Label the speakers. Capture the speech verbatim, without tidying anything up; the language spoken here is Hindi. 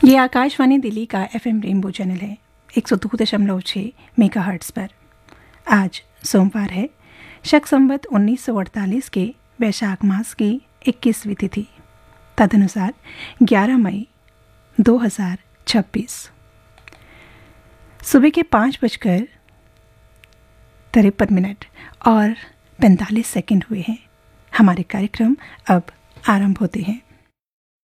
Speaker 1: ये आकाशवाणी दिल्ली का एफएम रेनबो चैनल है एक सौ दो दशमलव छः मेगा हर्ट्स पर। आज सोमवार है, शक संवत उन्नीस सौ अड़तालीस के वैशाख मास की इक्कीसवीं तिथि, तदनुसार ग्यारह मई दो हज़ार छब्बीस। सुबह के पाँच बजकर तिरपन मिनट और पैंतालीस सेकंड हुए हैं। हमारे कार्यक्रम अब आरंभ होते हैं।